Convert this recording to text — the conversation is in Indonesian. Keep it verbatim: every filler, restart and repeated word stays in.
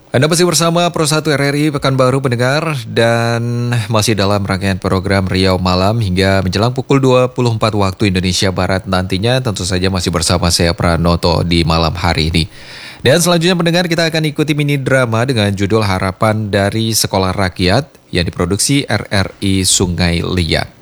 Anda masih bersama Pro satu R R I Pekanbaru pendengar dan masih dalam rangkaian program Riau Malam hingga menjelang pukul dua puluh empat waktu Indonesia Barat nantinya tentu saja masih bersama saya Pranoto di malam hari ini. Dan selanjutnya pendengar kita akan ikuti mini drama dengan judul Harapan dari Sekolah Rakyat yang diproduksi R R I Sungai Liat.